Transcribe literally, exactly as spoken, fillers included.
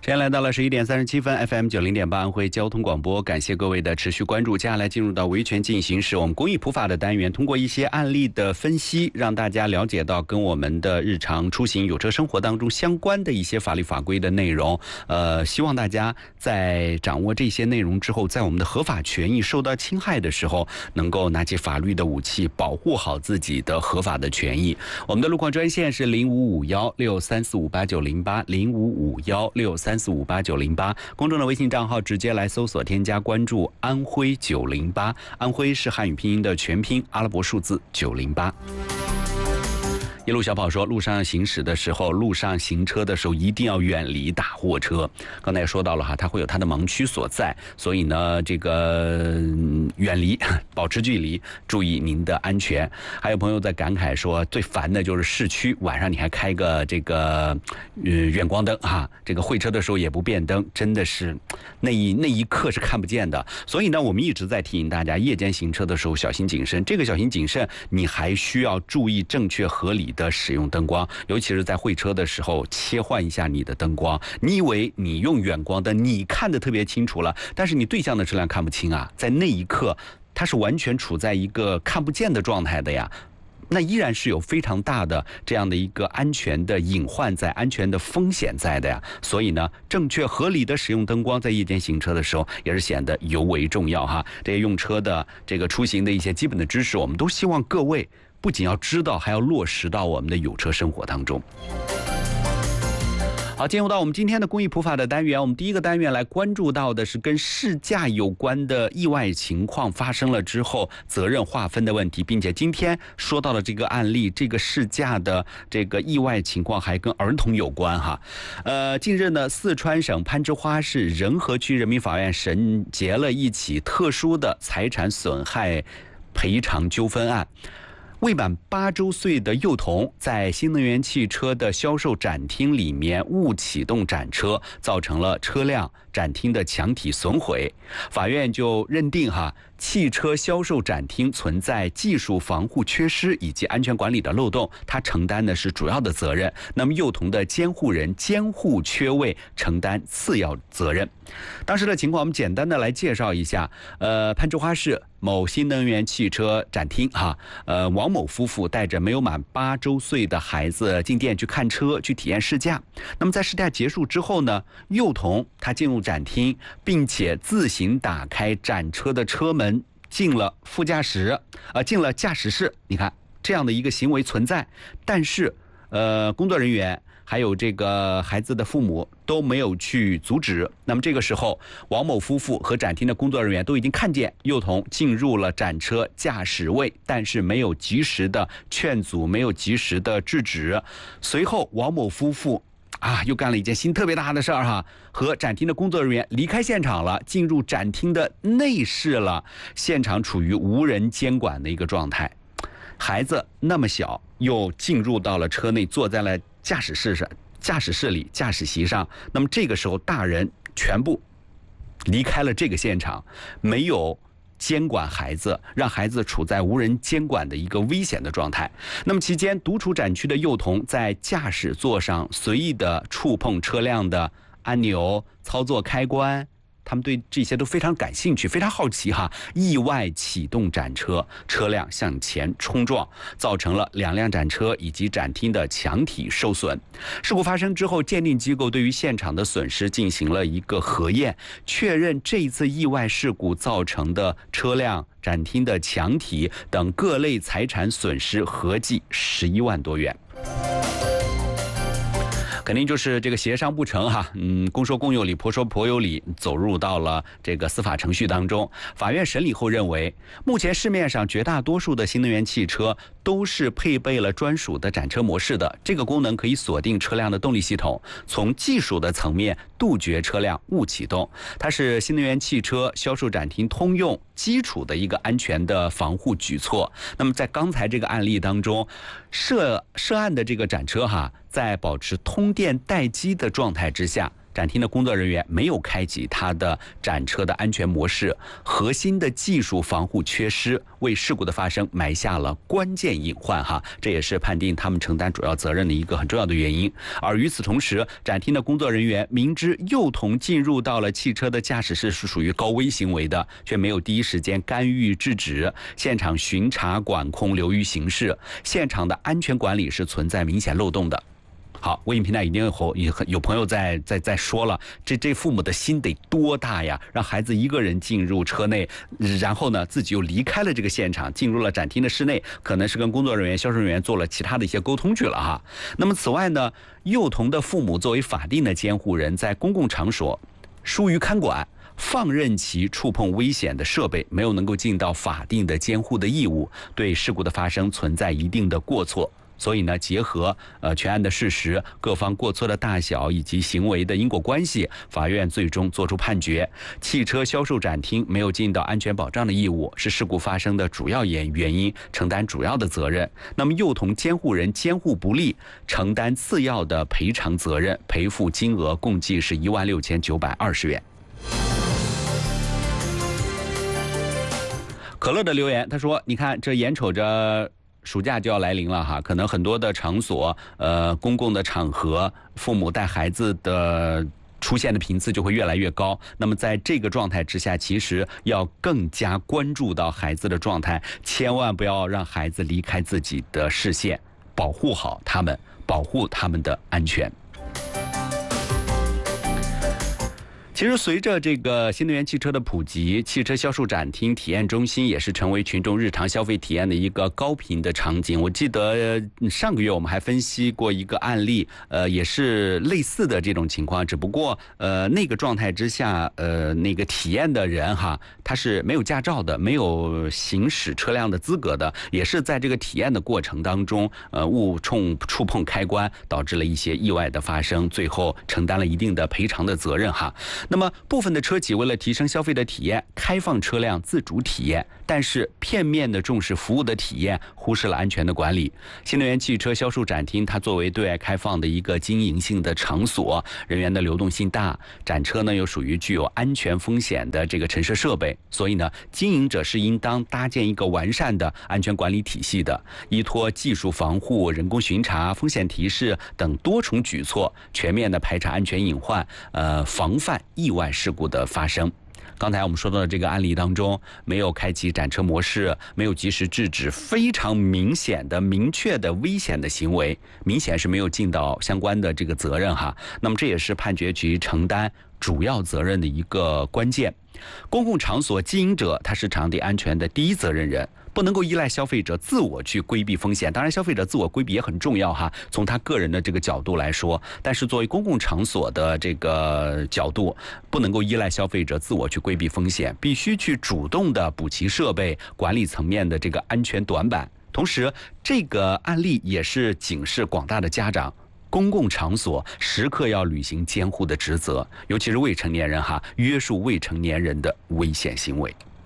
时间来到了十一点三十七分 ，F M 九零点八安徽交通广播，感谢各位的持续关注。接下来进入到维权进行时，我们公益普法的单元，通过一些案例的分析，让大家了解到跟我们的日常出行、有车生活当中相关的一些法律法规的内容。呃，希望大家在掌握这些内容之后，在我们的合法权益受到侵害的时候，能够拿起法律的武器，保护好自己的合法的权益。我们的路况专线是零五五幺六三四五八九零八零五五幺六三四五八九零八，公众的微信账号直接来搜索添加关注安徽九零八，安徽是汉语拼音的全拼，阿拉伯数字九零八。一路小跑说，路上行驶的时候，路上行车的时候一定要远离大货车。刚才也说到了哈，它会有它的盲区所在，所以呢，这个、嗯、远离，保持距离，注意您的安全。还有朋友在感慨说，最烦的就是市区晚上你还开个这个呃远光灯哈，这个会车的时候也不变灯，真的是那一那一刻是看不见的。所以呢，我们一直在提醒大家，夜间行车的时候小心谨慎。这个小心谨慎，你还需要注意正确合理的使用灯光，尤其是在会车的时候，切换一下你的灯光。你以为你用远光灯，你看得特别清楚了，但是你对向的车辆看不清啊，在那一刻，它是完全处在一个看不见的状态的呀。那依然是有非常大的这样的一个安全的隐患在，安全的风险在的呀。所以呢，正确合理的使用灯光，在夜间行车的时候也是显得尤为重要哈。这些用车的这个出行的一些基本的知识，我们都希望各位不仅要知道，还要落实到我们的有车生活当中。好，进入到我们今天的公益普法的单元，我们第一个单元来关注到的是跟试驾有关的意外情况发生了之后责任划分的问题，并且今天说到的这个案例，这个试驾的这个意外情况还跟儿童有关哈。呃，近日呢，四川省攀枝花市仁和区人民法院审结了一起特殊的财产损害赔偿纠纷案。未满八周岁的幼童在新能源汽车的销售展厅里面误启动展车，造成了车辆展厅的墙体损毁。法院就认定哈，汽车销售展厅存在技术防护缺失以及安全管理的漏洞，他承担的是主要的责任。那么幼童的监护人监护缺位承担次要责任。当时的情况我们简单的来介绍一下。呃，攀枝花市某新能源汽车展厅哈，呃，王某夫妇带着没有满八周岁的孩子进店去看车，去体验试驾。那么在试驾结束之后呢，幼童他进入展厅，并且自行打开展车的车门，进了副驾驶，呃，进了驾驶室。你看这样的一个行为存在，但是呃，工作人员还有这个孩子的父母都没有去阻止。那么这个时候，王某夫妇和展厅的工作人员都已经看见幼童进入了展车驾驶位，但是没有及时的劝阻，没有及时的制止。随后，王某夫妇啊，又干了一件心特别大的事儿哈，和展厅的工作人员离开现场了，进入展厅的内室了，现场处于无人监管的一个状态。孩子那么小，又进入到了车内，坐在了驾驶室上，驾驶室里驾驶席上。那么这个时候，大人全部离开了这个现场，没有监管孩子，让孩子处在无人监管的一个危险的状态。那么期间，独处展区的幼童在驾驶座上随意的触碰车辆的按钮、操作开关，他们对这些都非常感兴趣，非常好奇哈。意外启动展车，车辆向前冲撞，造成了两辆展车以及展厅的墙体受损。事故发生之后，鉴定机构对于现场的损失进行了一个核验，确认这一次意外事故造成的车辆、展厅的墙体等各类财产损失合计十一万多元。肯定就是这个协商不成哈，嗯，公说公有理，婆说婆有理，走入到了这个司法程序当中。法院审理后认为，目前市面上绝大多数的新能源汽车都是配备了专属的展车模式的，这个功能可以锁定车辆的动力系统，从技术的层面杜绝车辆误启动。它是新能源汽车销售展厅通用基础的一个安全的防护举措。那么在刚才这个案例当中，涉涉案的这个展车哈，在保持通电待机的状态之下， 展厅的工作人员没有开启它的展车的安全模式，核心的技术防护缺失，为事故的发生埋下了关键隐患哈，这也是判定他们承担主要责任的一个很重要的原因。而与此同时，展厅的工作人员明知幼童进入到了汽车的驾驶室是属于高危行为的，却没有第一时间干预制止，现场巡查管控流于形式，现场的安全管理是存在明显漏洞的。好，微信平台已经有有有朋友在在在说了，这这父母的心得多大呀？让孩子一个人进入车内，然后呢自己又离开了这个现场，进入了展厅的室内，可能是跟工作人员、销售人员做了其他的一些沟通去了哈。那么此外呢，幼童的父母作为法定的监护人，在公共场所疏于看管，放任其触碰危险的设备，没有能够尽到法定的监护的义务，对事故的发生存在一定的过错。所以呢，结合呃全案的事实、各方过错的大小以及行为的因果关系，法院最终作出判决：汽车销售展厅没有尽到安全保障的义务，是事故发生的主要原原因，承担主要的责任。那么幼童监护人监护不力，承担次要的赔偿责任，赔付金额共计是一万六千九百二十元。可乐的留言，他说：“你看，这眼瞅着。”暑假就要来临了哈，可能很多的场所，呃，公共的场合，父母带孩子的出现的频次就会越来越高。那么在这个状态之下，其实要更加关注到孩子的状态，千万不要让孩子离开自己的视线，保护好他们，保护他们的安全。其实，随着这个新能源汽车的普及，汽车销售展厅、体验中心也是成为群众日常消费体验的一个高频的场景。我记得上个月我们还分析过一个案例，呃，也是类似的这种情况，只不过呃那个状态之下，呃那个体验的人哈，他是没有驾照的，没有行驶车辆的资格的，也是在这个体验的过程当中，呃误冲触碰开关，导致了一些意外的发生，最后承担了一定的赔偿的责任哈。那么部分的车企为了提升消费的体验，开放车辆自主体验，但是片面的重视服务的体验，忽视了安全的管理。新能源汽车销售展厅它作为对外开放的一个经营性的场所，人员的流动性大，展车呢又属于具有安全风险的这个陈设设备，所以呢经营者是应当搭建一个完善的安全管理体系的，依托技术防护、人工巡查、风险提示等多重举措，全面的排查安全隐患，呃防范意外事故的发生。刚才我们说到的这个案例当中，没有开启展车模式，没有及时制止非常明显的、明确的危险的行为，明显是没有尽到相关的这个责任哈。那么这也是判决局承担主要责任的一个关键。公共场所经营者他是场地安全的第一责任人，不能够依赖消费者自我去规避风险。当然消费者自我规避也很重要哈，从他个人的这个角度来说，但是作为公共场所的这个角度，不能够依赖消费者自我去规避风险，必须去主动的补齐设备，管理层面的这个安全短板。同时这个案例也是警示广大的家长，公共场所时刻要履行监护的职责，尤其是未成年人哈，约束未成年人的危险行为。